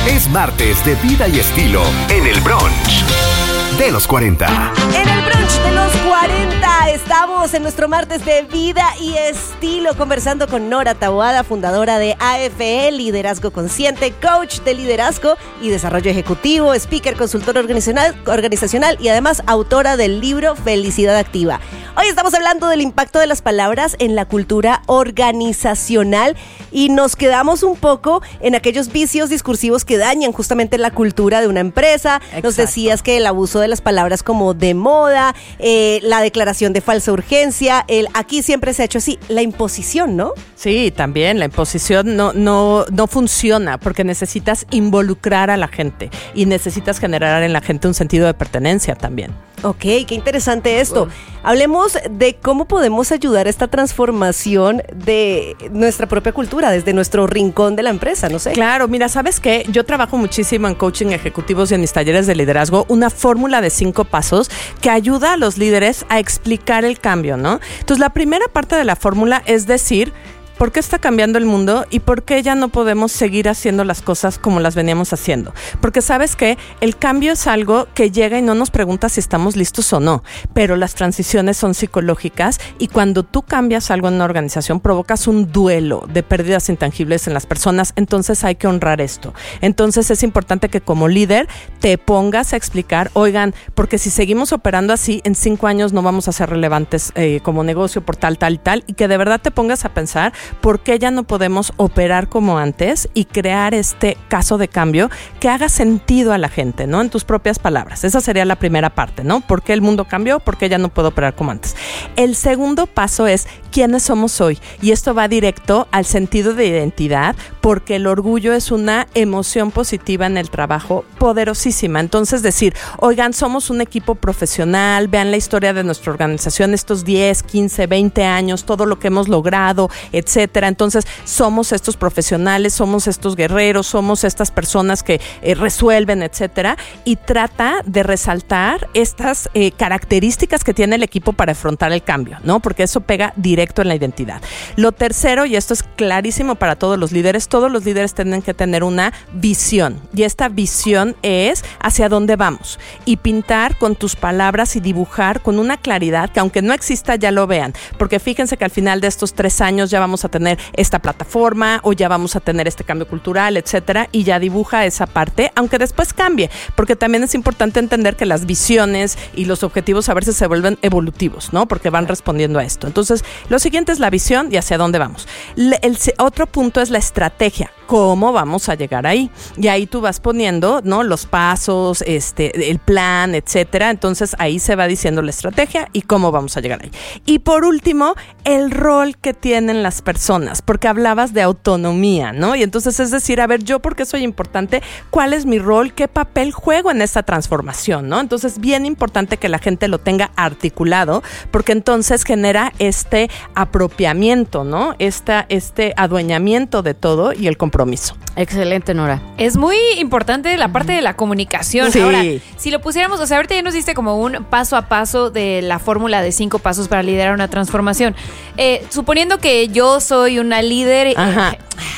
Es martes de vida y estilo en el brunch de los 40. En el brunch de los 40 estamos en nuestro martes de vida y estilo conversando con Nora Taboada, fundadora de AFE, Liderazgo Consciente, coach de liderazgo y desarrollo ejecutivo, speaker, consultor organizacional y además autora del libro Felicidad Activa. Hoy estamos hablando del impacto de las palabras en la cultura organizacional y nos quedamos un poco en aquellos vicios discursivos que dañan justamente la cultura de una empresa. Exacto. Nos decías que el abuso de las palabras como de moda, la declaración de falsa urgencia, aquí siempre se ha hecho así, la imposición, ¿no? Sí, también la imposición no funciona porque necesitas involucrar a la gente y necesitas generar en la gente un sentido de pertenencia también. Ok, qué interesante esto. Hablemos de cómo podemos ayudar a esta transformación de nuestra propia cultura, desde nuestro rincón de la empresa, no sé. Claro, mira, ¿sabes qué? Yo trabajo muchísimo en coaching ejecutivos y en mis talleres de liderazgo, una fórmula de 5 pasos que ayuda a los líderes a explicar el cambio, ¿no? Entonces, la primera parte de la fórmula es decir, ¿por qué está cambiando el mundo y por qué ya no podemos seguir haciendo las cosas como las veníamos haciendo? Porque sabes que el cambio es algo que llega y no nos pregunta si estamos listos o no, pero las transiciones son psicológicas y cuando tú cambias algo en una organización provocas un duelo de pérdidas intangibles en las personas, entonces hay que honrar esto. Entonces es importante que como líder te pongas a explicar, oigan, porque si seguimos operando así, en 5 años no vamos a ser relevantes como negocio por tal, y que de verdad te pongas a pensar ¿por qué ya no podemos operar como antes y crear este caso de cambio que haga sentido a la gente, ¿no? En tus propias palabras. Esa sería la primera parte, ¿no? ¿Por qué el mundo cambió? ¿Por qué ya no puedo operar como antes? El segundo paso es ¿quiénes somos hoy? Y esto va directo al sentido de identidad porque el orgullo es una emoción positiva en el trabajo poderosísima. Entonces decir, oigan, somos un equipo profesional, vean la historia de nuestra organización, estos 10, 15, 20 años, todo lo que hemos logrado, etcétera. Entonces, somos estos profesionales, somos estos guerreros, somos estas personas que resuelven, etcétera. Y trata de resaltar estas características que tiene el equipo para afrontar el cambio, ¿no? Porque eso pega directo en la identidad. Lo tercero, y esto es clarísimo para todos los líderes tienen que tener una visión. Y esta visión es hacia dónde vamos. Y pintar con tus palabras y dibujar con una claridad que aunque no exista, ya lo vean. Porque fíjense que al final de estos 3 años ya vamos a tener esta plataforma o ya vamos a tener este cambio cultural, etcétera, y ya dibuja esa parte, aunque después cambie, porque también es importante entender que las visiones y los objetivos a veces se vuelven evolutivos, ¿no? Porque van respondiendo a esto. Entonces, lo siguiente es la visión y hacia dónde vamos. El otro punto es la estrategia. ¿Cómo vamos a llegar ahí? Y ahí tú vas poniendo, ¿no? Los pasos, el plan, etcétera. Entonces, ahí se va diciendo la estrategia y cómo vamos a llegar ahí. Y por último, el rol que tienen las personas, porque hablabas de autonomía, ¿no? Y entonces es decir, a ver, yo por qué soy importante, cuál es mi rol, qué papel juego en esta transformación, ¿no? Entonces, bien importante que la gente lo tenga articulado, porque entonces genera este apropiamiento, ¿no? Este adueñamiento de todo y el compromiso. Excelente, Nora. Es muy importante la parte de la comunicación. Sí. Ahora, si lo pusiéramos, o sea, ahorita ya nos diste como un paso a paso de la fórmula de 5 pasos para liderar una transformación. Suponiendo que yo soy una líder... Ajá.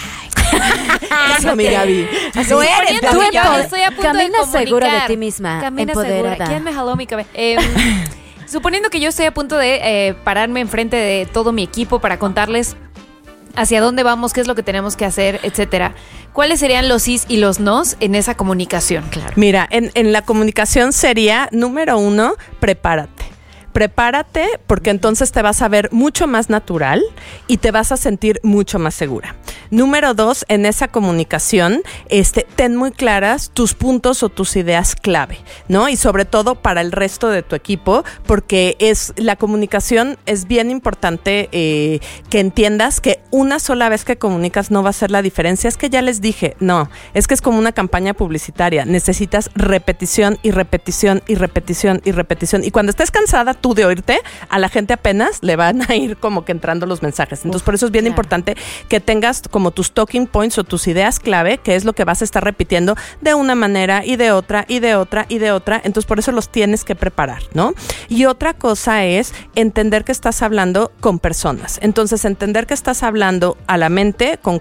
Eso, mi Gaby. Tú eres, Tú estoy a punto camina de segura de ti misma, camina empoderada. Segura. ¿Quién me jaló mi cabeza? Suponiendo que yo estoy a punto de pararme enfrente de todo mi equipo para contarles hacia dónde vamos, qué es lo que tenemos que hacer, etcétera. ¿Cuáles serían los sís y los nos en esa comunicación? Claro. Mira, en la comunicación sería, número 1, prepárate. Prepárate porque entonces te vas a ver mucho más natural y te vas a sentir mucho más segura. Número 2, en esa comunicación, ten muy claras tus puntos o tus ideas clave, ¿no? Y sobre todo para el resto de tu equipo, porque la comunicación es bien importante que entiendas que una sola vez que comunicas no va a ser la diferencia. Es que ya les dije, no, es que es como una campaña publicitaria. Necesitas repetición y repetición y repetición y repetición. Y cuando estés cansada, tú de oírte, a la gente apenas le van a ir como que entrando los mensajes. Entonces, por eso es bien importante que tengas como tus talking points o tus ideas clave, que es lo que vas a estar repitiendo de una manera y de otra y de otra y de otra. Entonces, por eso los tienes que preparar, ¿no? Y otra cosa es entender que estás hablando con personas. Entonces, entender que estás hablando a la mente, con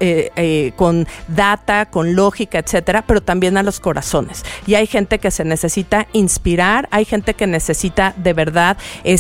data, con lógica, etcétera, pero también a los corazones. Y hay gente que se necesita inspirar, hay gente que necesita de verdad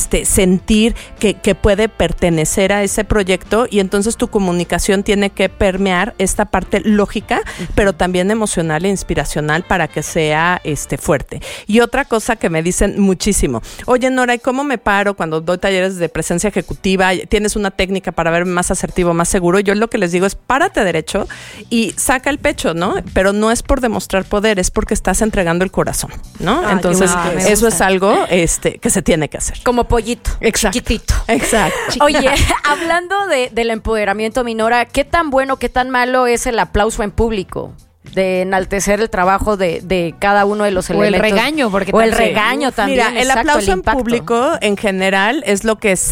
sentir que puede pertenecer a ese proyecto, y entonces tu comunicación tiene que permear esta parte lógica, pero también emocional e inspiracional para que sea fuerte. Y otra cosa que me dicen muchísimo: oye, Nora, ¿y cómo me paro cuando doy talleres de presencia ejecutiva? ¿Tienes una técnica para verme más asertivo, más seguro? Yo lo que les digo es: párate derecho y saca el pecho, ¿no? Pero no es por demostrar poder, es porque estás entregando el corazón, ¿no? Entonces, eso es algo que se tiene que hacer. Como pollito. Exacto. Chiquitito. Exacto. Oye, hablando del empoderamiento, mi Nora, ¿qué tan bueno, qué tan malo es el aplauso en público? De enaltecer el trabajo de cada uno de los elementos. O el regaño, porque o el regaño también. Mira, el aplauso en público en general es lo que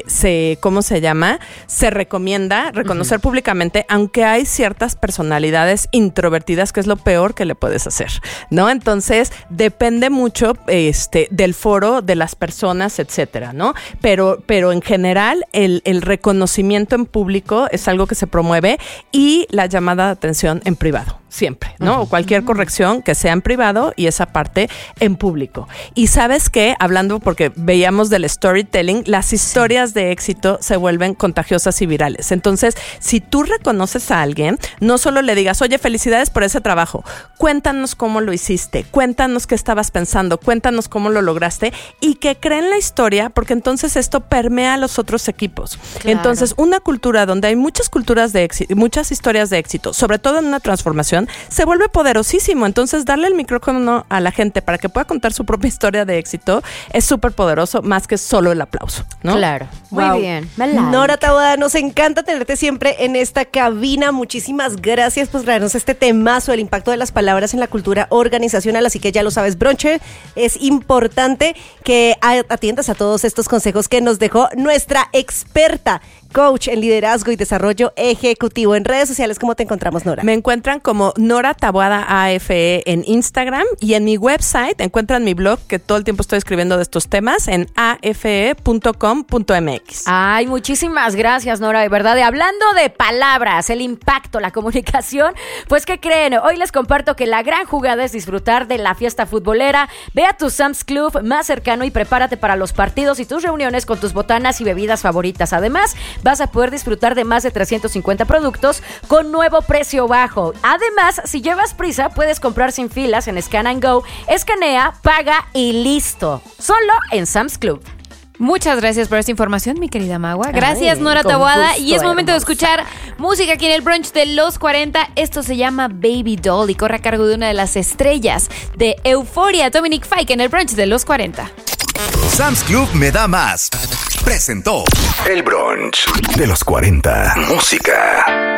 ¿cómo se llama? Se recomienda reconocer públicamente, aunque hay ciertas personalidades introvertidas que es lo peor que le puedes hacer, ¿no? Entonces, depende mucho del foro, de las personas, etcétera, ¿no? Pero en general, el reconocimiento en público es algo que se promueve, y la llamada de atención en privado. Siempre, ¿no? O cualquier corrección que sea en privado, y esa parte en público. Y ¿sabes qué? Hablando, porque veíamos del storytelling, las historias de éxito se vuelven contagiosas y virales. Entonces, si tú reconoces a alguien, no solo le digas: oye, felicidades por ese trabajo, cuéntanos cómo lo hiciste, cuéntanos qué estabas pensando, cuéntanos cómo lo lograste, y que creen la historia, porque entonces esto permea a los otros equipos. Claro. Entonces, una cultura donde hay muchas culturas de éxito, muchas historias de éxito, sobre todo en una transformación, se vuelve poderosísimo. Entonces, darle el micrófono a la gente para que pueda contar su propia historia de éxito es súper poderoso, más que solo el aplauso, ¿no? Claro. Muy bien. Nora Taboada, nos encanta tenerte siempre en esta cabina. Muchísimas gracias por traernos este temazo, el impacto de las palabras en la cultura organizacional. Así que ya lo sabes, Broncher, es importante que atiendas a todos estos consejos que nos dejó nuestra experta coach en liderazgo y desarrollo ejecutivo. En redes sociales, ¿cómo te encontramos, Nora? Me encuentran como Nora Taboada AFE en Instagram, y en mi website encuentran mi blog, que todo el tiempo estoy escribiendo de estos temas, en afe.com.mx. Ay, muchísimas gracias, Nora, de verdad. Y hablando de palabras, el impacto, la comunicación, pues ¿qué creen? Hoy les comparto que la gran jugada es disfrutar de la fiesta futbolera. Ve a tu Sam's Club más cercano y prepárate para los partidos y tus reuniones con tus botanas y bebidas favoritas. Además, vas a poder disfrutar de más de 350 productos con nuevo precio bajo. Además, si llevas prisa, puedes comprar sin filas en Scan and Go. Escanea, paga y listo. Solo en Sam's Club. Muchas gracias por esta información, mi querida Magua. Gracias, Nora Taboada. gusto, Y es momento hermosa. de escuchar música aquí en el brunch de los 40. Esto se llama Baby Doll y corre a cargo de una de las estrellas de Euphoria, Dominic Fike, en el brunch de los 40. Sam's Club me da más. Presentó el brunch de los 40. Música.